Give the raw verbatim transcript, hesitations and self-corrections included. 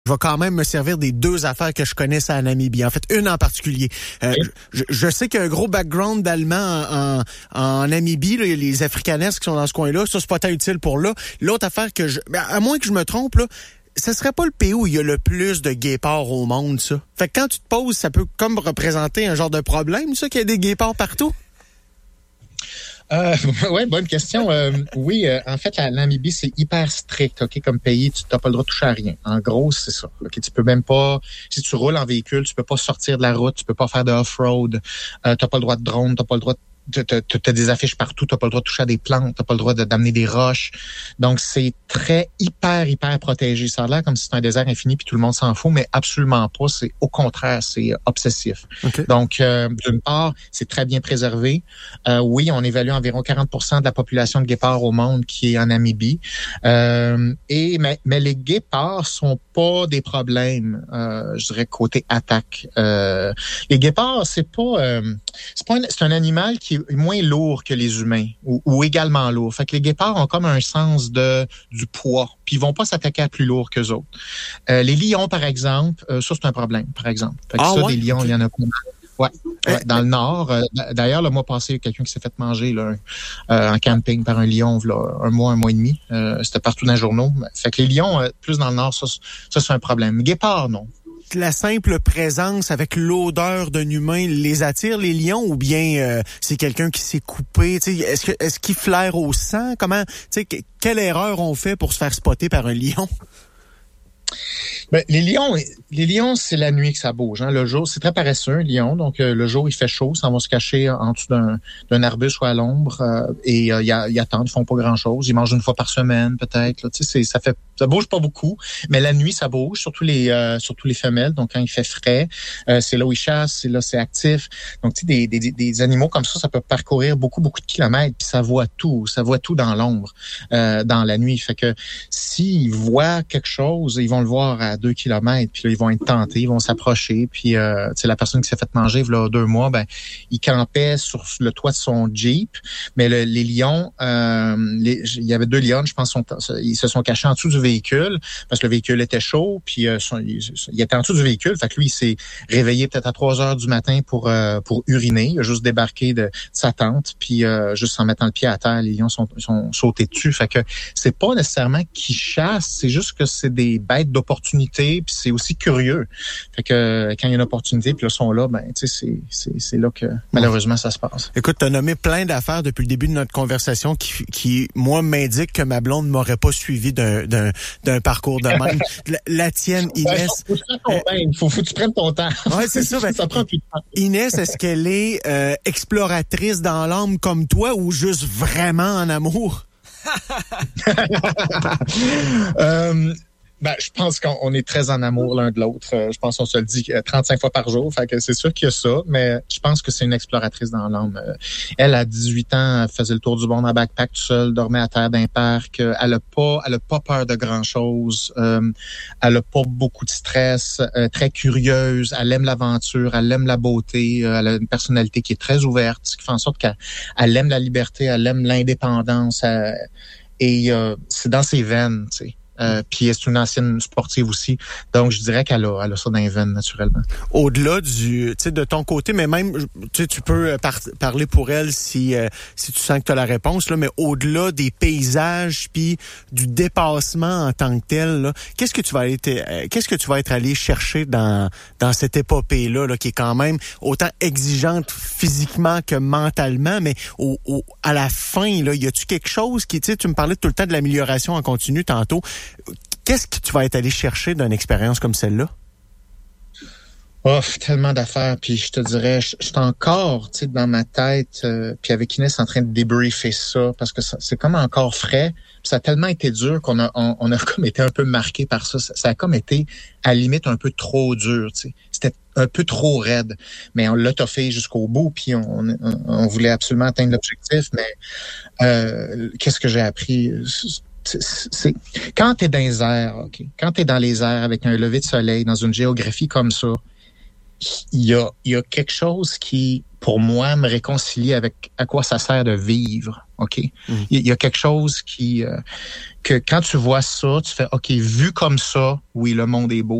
je vais quand même me servir des deux affaires que je connais à Namibie. En fait, une en particulier. Euh, oui. je, je sais qu'il y a un gros background d'Allemands en, en, en Namibie. Là, il y a les Afrikaners qui sont dans ce coin-là. Ça, c'est pas tant utile pour là. L'autre affaire que je... À moins que je me trompe, là, ce serait pas le pays où il y a le plus de guépards au monde, ça. Fait que quand tu te poses, ça peut comme représenter un genre de problème, ça, qu'il y a des guépards partout? Euh, ouais, bonne question. Euh, oui, euh, en fait, la Namibie, c'est hyper strict, ok, comme pays. Tu n'as pas le droit de toucher à rien. En gros, c'est ça. Ok, tu peux même pas, si tu roules en véhicule, tu peux pas sortir de la route, tu peux pas faire de off-road. Euh, t'as pas le droit de drone, t'as pas le droit de Tu as des affiches partout, tu n'as pas le droit de toucher à des plantes, tu n'as pas le droit de, d'amener des roches. Donc, c'est très hyper, hyper protégé. Ça a l'air comme si c'était un désert infini puis tout le monde s'en fout, mais absolument pas. C'est au contraire, c'est obsessif. Okay. Donc, euh, d'une part, c'est très bien préservé. Euh, oui, on évalue environ quarante pour cent de la population de guépards au monde qui est en Namibie. Euh, et mais, mais les guépards sont pas des problèmes, euh, je dirais, côté attaque. Euh, les guépards, c'est pas... Euh, c'est pas un, c'est un animal qui est moins lourd que les humains ou, ou également lourd. Fait que les guépards ont comme un sens de du poids, puis ils vont pas s'attaquer à plus lourd qu'eux autres. Euh, les lions, par exemple, euh, ça, c'est un problème, par exemple. Fait que ah, ça, ouais? Des lions, il okay. y en a pas mal. Ouais, ouais, dans le nord. Euh, d'ailleurs, le mois passé, il y a quelqu'un qui s'est fait manger là, euh, en camping par un lion, là, un mois, un mois et demi. Euh, c'était partout dans les journaux. Fait que les lions, euh, plus dans le nord, ça, ça c'est un problème. Guépards, non. La simple présence avec l'odeur d'un humain les attire, les lions, ou bien euh, c'est quelqu'un qui s'est coupé? Est-ce que est-ce qu'il flaire au sang? Comment, quelle erreur on fait pour se faire spotter par un lion? Ben, les lions, les lions, c'est la nuit que ça bouge. Hein. Le jour, c'est très paresseux, un lion. Donc, euh, le jour, il fait chaud. Ça va se cacher en dessous d'un, d'un arbuste ou à l'ombre. Euh, et euh, ils attendent, ils font pas grand-chose. Ils mangent une fois par semaine, peut-être. Là. Tu sais, c'est, ça fait, ça bouge pas beaucoup. Mais la nuit, ça bouge, surtout les, euh, surtout les femelles. Donc, quand il fait frais, euh, c'est là où ils chassent, c'est là, c'est actif. Donc, tu sais, des, des, des animaux comme ça, ça peut parcourir beaucoup, beaucoup de kilomètres. Puis ça voit tout. Ça voit tout dans l'ombre, euh, dans la nuit. Fait que s'ils voient quelque chose, ils vont le voir à deux kilomètres, puis là, ils vont être tentés, ils vont s'approcher, puis euh, tu sais, la personne qui s'est fait manger il y a deux mois, ben, il campait sur le toit de son Jeep, mais le, les lions, euh, les, il y avait deux lions, je pense, sont, ils se sont cachés en dessous du véhicule, parce que le véhicule était chaud, puis euh, son, il, il était en dessous du véhicule, fait que lui, il s'est réveillé peut-être à trois heures du matin pour euh, pour uriner, il a juste débarqué de, de sa tente, puis euh, juste en mettant le pied à terre, les lions sont, sont sautés dessus, fait que c'est pas nécessairement qu'ils chassent, c'est juste que c'est des bêtes d'opportunité, puis c'est aussi curieux. Fait que quand il y a une opportunité, puis là, ils sont là, ben, tu sais, c'est, c'est, c'est là que malheureusement ça se passe. Écoute, tu as nommé plein d'affaires depuis le début de notre conversation qui, qui moi, m'indiquent que ma blonde m'aurait pas suivi d'un, d'un, d'un parcours de même. La, la tienne, Inès. Il faut, faut, faut, faut que tu prennes ton temps. Oui, c'est ça. Ben, ça prend plus de temps. Inès, est-ce qu'elle est euh, exploratrice dans l'âme comme toi ou juste vraiment en amour? euh, Ben, je pense qu'on est très en amour l'un de l'autre. Je pense qu'on se le dit trente-cinq fois par jour. Fait que c'est sûr qu'il y a ça, mais je pense que c'est une exploratrice dans l'âme. Elle, à dix-huit ans, elle faisait le tour du monde en backpack tout seul, dormait à terre d'un parc. Elle a pas, elle a pas peur de grand chose. Euh, elle a pas beaucoup de stress. Euh, très curieuse. Elle aime l'aventure. Elle aime la beauté. Elle a une personnalité qui est très ouverte, ce qui fait en sorte qu'elle elle aime la liberté. Elle aime l'indépendance. Elle, et euh, c'est dans ses veines, tu sais. Euh, puis c'est une ancienne sportive aussi. Donc, je dirais qu'elle a, elle a ça dans les veines, naturellement. Au-delà du, tu sais, de ton côté, mais même, tu sais, tu peux par- parler pour elle si, euh, si tu sens que tu as la réponse, là, mais au-delà des paysages puis du dépassement en tant que tel, là, qu'est-ce que tu vas être, euh, qu'est-ce que tu vas être allé chercher dans, dans cette épopée-là, là, qui est quand même autant exigeante physiquement que mentalement, mais au, au, à la fin, là, y a-tu quelque chose qui, tu sais, tu me parlais tout le temps de l'amélioration en continu tantôt. Qu'est-ce que tu vas être allé chercher d'une expérience comme celle-là? Oh, tellement d'affaires. Puis je te dirais, je, je suis encore, tu sais, dans ma tête, euh, puis avec Inès en train de débriefer ça, parce que ça, c'est comme encore frais. Puis ça a tellement été dur qu'on a, on, on a comme été un peu marqué par ça. ça. Ça a comme été, à la limite, un peu trop dur, tu sais. C'était un peu trop raide. Mais on l'a toffé jusqu'au bout, puis on, on, on voulait absolument atteindre l'objectif. Mais euh, qu'est-ce que j'ai appris? C'est, c'est quand t'es dans les airs, ok, quand t'es dans les airs avec un lever de soleil dans une géographie comme ça, il y a il y a quelque chose qui pour moi me réconcilie avec à quoi ça sert de vivre, OK? Mm. Il y a quelque chose qui... Euh, que quand tu vois ça, tu fais, OK, vu comme ça, oui, le monde est beau.